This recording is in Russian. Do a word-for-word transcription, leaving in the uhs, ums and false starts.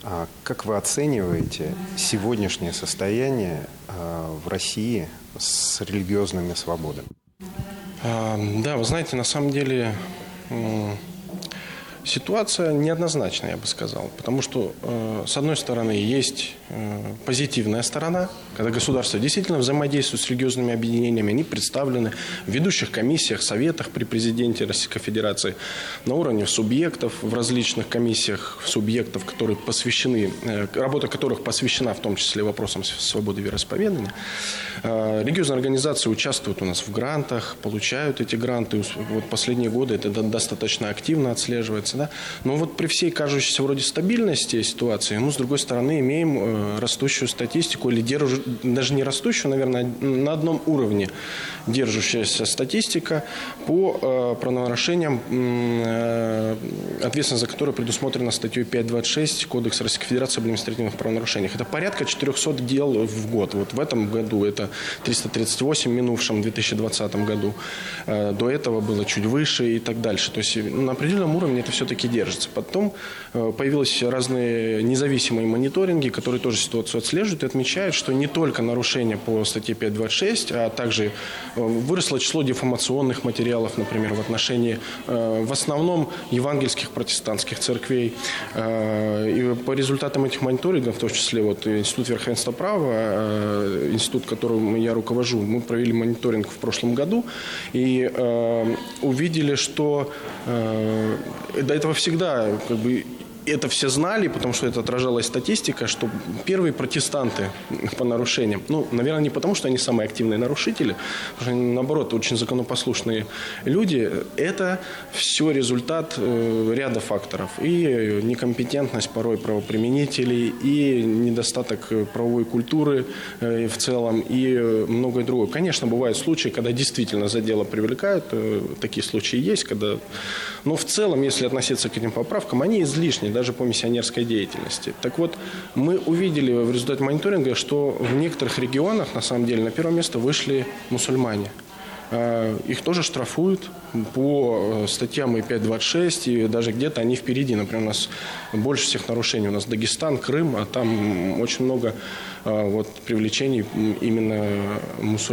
А как вы оцениваете сегодняшнее состояние в России с религиозными свободами? Да, вы знаете, на самом деле ситуация неоднозначная, я бы сказал. Потому что, с одной стороны, есть позитивная сторона, когда государство действительно взаимодействует с религиозными объединениями, они представлены в ведущих комиссиях, советах при президенте Российской Федерации, на уровне субъектов, в различных комиссиях субъектов, которые посвящены, работа которых посвящена в том числе вопросам свободы вероисповедания. Религиозные организации участвуют у нас в грантах, получают эти гранты. Вот последние годы это достаточно активно отслеживается. Да? Но вот при всей кажущейся вроде стабильности ситуации, мы, с другой стороны, имеем растущую статистику, или держу, даже не растущую, наверное, на одном уровне держащаяся статистика по правонарушениям, ответственность за которые предусмотрена статьей пять двадцать шесть Кодекса Российской Федерации об административных правонарушениях. Это порядка четырехсот дел в год. Вот в этом году это триста тридцать восемь, в минувшем две тысячи двадцатом году. До этого было чуть выше и так дальше. То есть на определенном уровне это все-таки держится. Потом появились разные независимые мониторинги, которые тоже ситуацию отслеживают и отмечают, что не только нарушения по статье пять двадцать шесть, а также выросло число дефамационных материалов, например, в отношении в основном евангельских протестантских церквей. И по результатам этих мониторингов, в том числе вот Институт верховенства права, институт, которым я руковожу, мы провели мониторинг в прошлом году и увидели, что до этого всегда как бы это все знали, потому что это отражалась статистика, что первые протестанты по нарушениям, ну, наверное, не потому, что они самые активные нарушители, потому что они, наоборот, очень законопослушные люди, это все результат ряда факторов. И некомпетентность порой правоприменителей, и недостаток правовой культуры в целом, и многое другое. Конечно, бывают случаи, когда действительно за дело привлекают, такие случаи есть, когда... но в целом, если относиться к этим поправкам, они излишни, даже по миссионерской деятельности. Так вот, мы увидели в результате мониторинга, что в некоторых регионах, на самом деле, на первое место вышли мусульмане. Их тоже штрафуют по статьям и пять двадцать шесть, и даже где-то они впереди. Например, у нас больше всех нарушений. У нас Дагестан, Крым, а там очень много вот, привлечений именно мусульман.